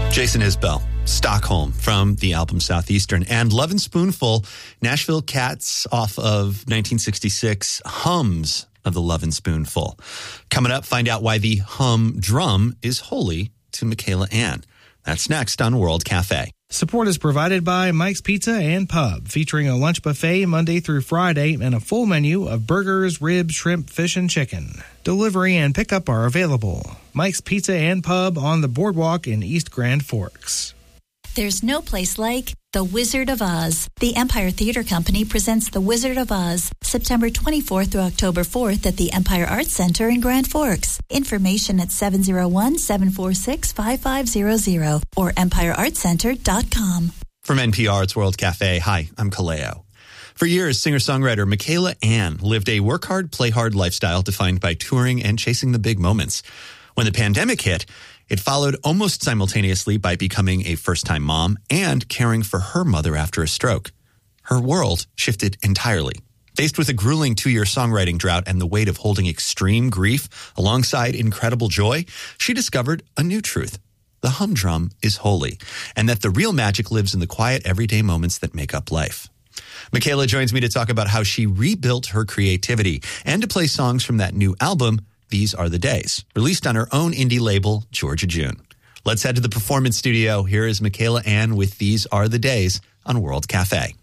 Jason Isbell, Stockholm from the album Southeastern, and Lovin' Spoonful, Nashville Cats off of 1966, hums of the Lovin' Spoonful. Coming up, find out why the hum drum is holy to Michaela Anne. That's next on World Cafe. Support is provided by Mike's Pizza and Pub, featuring a lunch buffet Monday through Friday and a full menu of burgers, ribs, shrimp, fish, and chicken. Delivery and pickup are available. Mike's Pizza and Pub on the Boardwalk in East Grand Forks. There's no place like The Wizard of Oz. The Empire Theater Company presents The Wizard of Oz, September 24th through October 4th at the Empire Arts Center in Grand Forks. Information at 701-746-5500 or empireartscenter.com. From NPR, it's World Cafe. Hi, I'm Kaleo. For years, singer-songwriter Michaela Anne lived a work hard, play hard lifestyle defined by touring and chasing the big moments. When the pandemic hit, it followed almost simultaneously by becoming a first-time mom and caring for her mother after a stroke. Her world shifted entirely. Faced with a grueling 2-year songwriting drought and the weight of holding extreme grief alongside incredible joy, she discovered a new truth. The humdrum is holy, and that the real magic lives in the quiet, everyday moments that make up life. Michaela joins me to talk about how she rebuilt her creativity and to play songs from that new album, These Are the Days, released on her own indie label, Georgia June. Let's head to the performance studio. Here is Michaela Anne with These Are the Days on World Cafe.